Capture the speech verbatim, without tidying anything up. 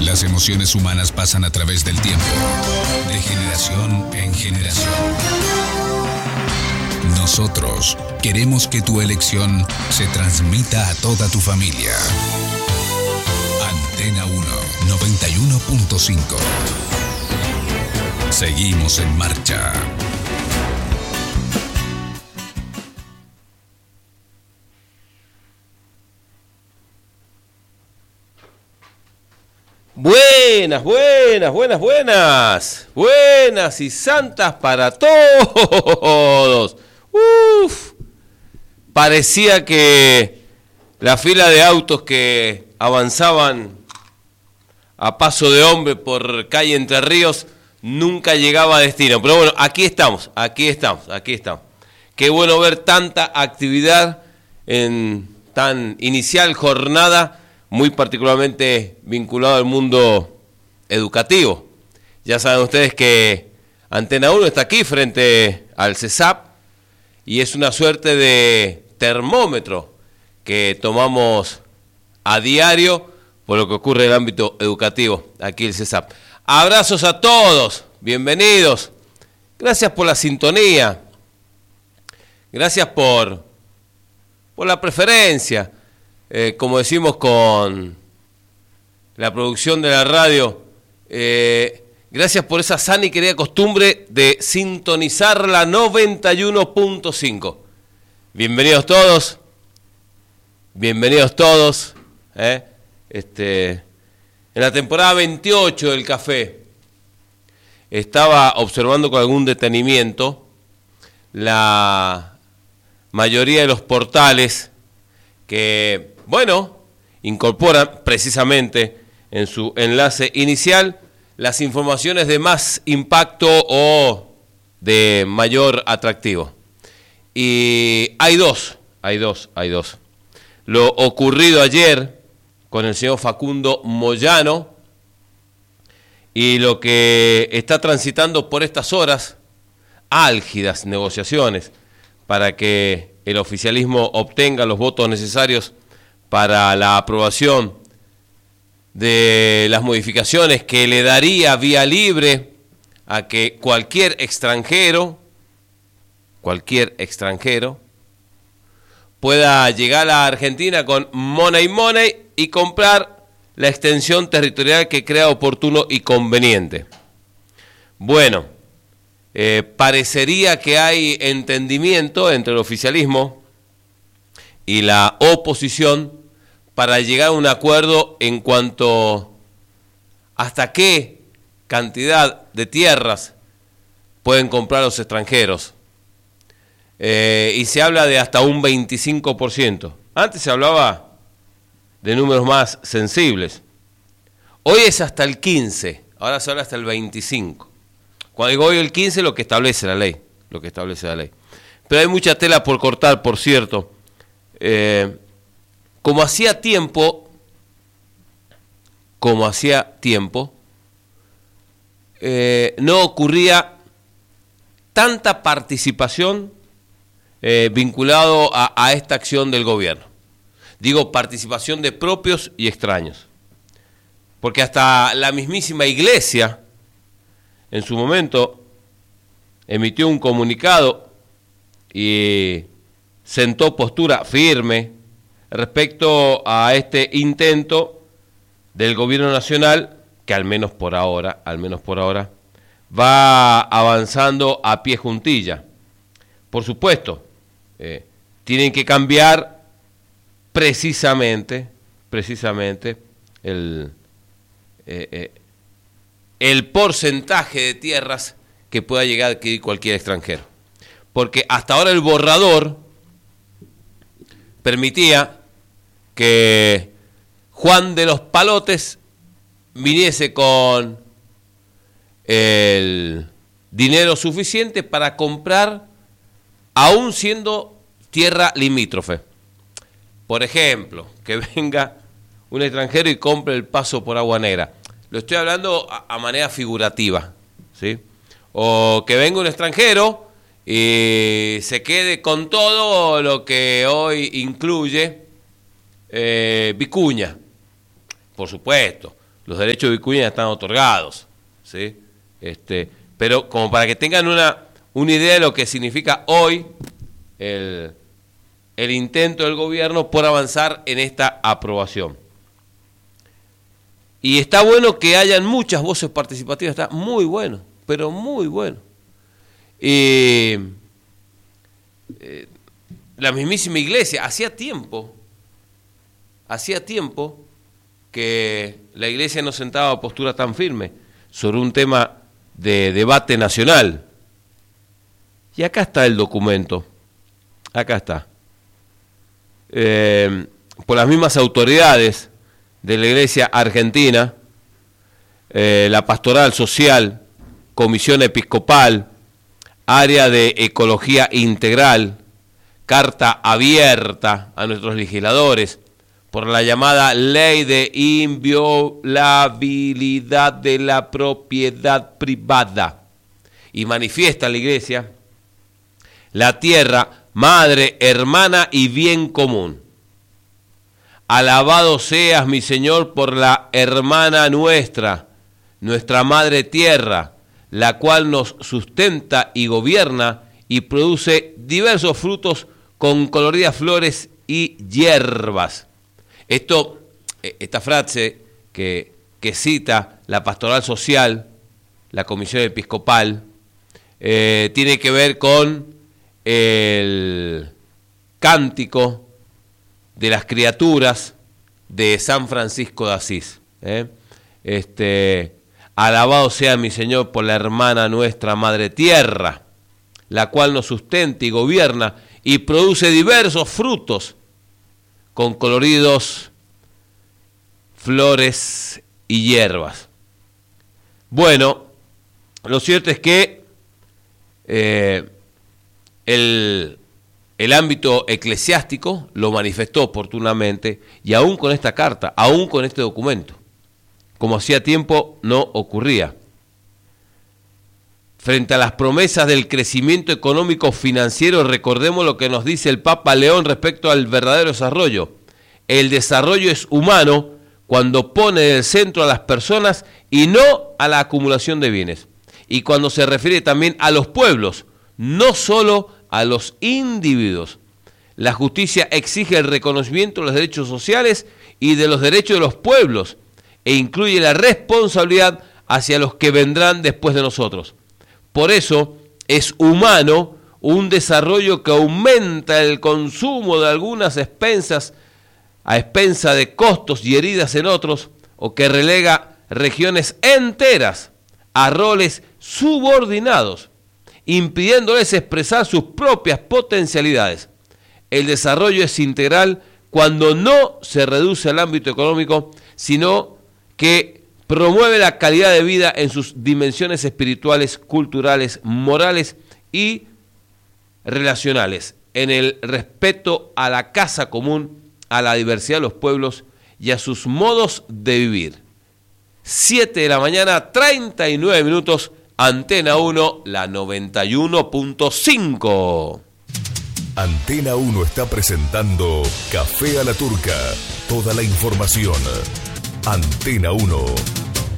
Las emociones humanas pasan a través del tiempo, de generación en generación. Nosotros queremos que tu elección se transmita a toda tu familia. Antena uno, noventa y uno punto cinco. Seguimos en marcha. Buenas, buenas, buenas, buenas. Buenas y santas para todos. Uf. Parecía que la fila de autos que avanzaban a paso de hombre por calle Entre Ríos nunca llegaba a destino. Pero bueno, aquí estamos, aquí estamos, aquí estamos. Qué bueno ver tanta actividad en tan inicial jornada, muy particularmente vinculado al mundo educativo. Ya saben ustedes que Antena uno está aquí frente al CESAP y es una suerte de termómetro que tomamos a diario por lo que ocurre en el ámbito educativo, aquí el CESAP. Abrazos a todos, bienvenidos. Gracias por la sintonía. Gracias por, por la preferencia. Eh, como decimos con la producción de la radio, eh, gracias por esa sana y querida costumbre de sintonizar la noventa y uno punto cinco. Bienvenidos todos, bienvenidos todos. Eh, este, en la temporada veintiocho del café, estaba observando con algún detenimiento la mayoría de los portales que, bueno, incorporan precisamente en su enlace inicial las informaciones de más impacto o de mayor atractivo. Y hay dos, hay dos, hay dos. Lo ocurrido ayer con el señor Facundo Moyano y lo que está transitando por estas horas, álgidas negociaciones para que el oficialismo obtenga los votos necesarios para la aprobación de las modificaciones que le daría vía libre a que cualquier extranjero, cualquier extranjero, pueda llegar a Argentina con Money Money y comprar la extensión territorial que crea oportuno y conveniente. Bueno, Eh, parecería que hay entendimiento entre el oficialismo y la oposición para llegar a un acuerdo en cuanto hasta qué cantidad de tierras pueden comprar los extranjeros. Eh, y se habla de hasta un veinticinco por ciento. Antes se hablaba de números más sensibles. Hoy es hasta el quince por ciento, ahora se habla hasta el veinticinco por ciento. Cuando digo hoy el quince, lo que establece la ley, lo que establece la ley. Pero hay mucha tela por cortar, por cierto. Eh, como hacía tiempo, como hacía tiempo, eh, no ocurría tanta participación eh, vinculado a, a esta acción del gobierno. Digo, participación de propios y extraños. Porque hasta la mismísima Iglesia en su momento emitió un comunicado y sentó postura firme respecto a este intento del gobierno nacional que al menos por ahora, al menos por ahora, va avanzando a pie juntilla. Por supuesto, eh, tienen que cambiar precisamente, precisamente el eh, eh, el porcentaje de tierras que pueda llegar a adquirir cualquier extranjero. Porque hasta ahora el borrador permitía que Juan de los Palotes viniese con el dinero suficiente para comprar, aún siendo tierra limítrofe. Por ejemplo, que venga un extranjero y compre el paso por Agua Negra. Lo estoy hablando a, a manera figurativa, ¿sí? O que venga un extranjero y se quede con todo lo que hoy incluye eh, Vicuña. Por supuesto, Los derechos de vicuña están otorgados, ¿sí? Este, pero como para que tengan una, una idea de lo que significa hoy el, el intento del gobierno por avanzar en esta aprobación. Y está bueno que hayan muchas voces participativas, está muy bueno, pero muy bueno. Y eh, la mismísima iglesia, hacía tiempo, hacía tiempo que la iglesia no sentaba a postura tan firme sobre un tema de debate nacional. Y acá está el documento, acá está. Eh, por las mismas autoridades de la Iglesia Argentina, eh, la Pastoral Social, Comisión Episcopal, Área de Ecología Integral, carta abierta a nuestros legisladores por la llamada Ley de Inviolabilidad de la Propiedad Privada. Y manifiesta la Iglesia la tierra, madre, hermana y bien común. Alabado seas, mi Señor, por la hermana nuestra, nuestra madre tierra, la cual nos sustenta y gobierna y produce diversos frutos con coloridas flores y hierbas. Esto, esta frase que, que cita la Pastoral Social, la Comisión Episcopal, eh, tiene que ver con el cántico de las criaturas de San Francisco de Asís. ¿eh? Este, alabado sea mi Señor por la hermana nuestra Madre Tierra, la cual nos sustenta y gobierna y produce diversos frutos con coloridos flores y hierbas. Bueno, lo cierto es que eh, el, el ámbito eclesiástico lo manifestó oportunamente y aún con esta carta, aún con este documento, como hacía tiempo no ocurría. Frente a las promesas del crecimiento económico financiero, recordemos lo que nos dice el Papa León respecto al verdadero desarrollo. El desarrollo es humano cuando pone en el centro a las personas y no a la acumulación de bienes. Y cuando se refiere también a los pueblos, no solo a los individuos. La justicia exige el reconocimiento de los derechos sociales y de los derechos de los pueblos e incluye la responsabilidad hacia los que vendrán después de nosotros. Por eso es humano un desarrollo que aumenta el consumo de algunas expensas a expensa de costos y heridas en otros, o que relega regiones enteras a roles subordinados, impidiéndoles expresar sus propias potencialidades. El desarrollo es integral cuando no se reduce al ámbito económico, sino que promueve la calidad de vida en sus dimensiones espirituales, culturales, morales y relacionales, en el respeto a la casa común, a la diversidad de los pueblos y a sus modos de vivir. siete de la mañana, treinta y nueve minutos, Antena uno, la noventa y uno punto cinco. Antena uno está presentando Café a la Turca. Toda la información. Antena uno.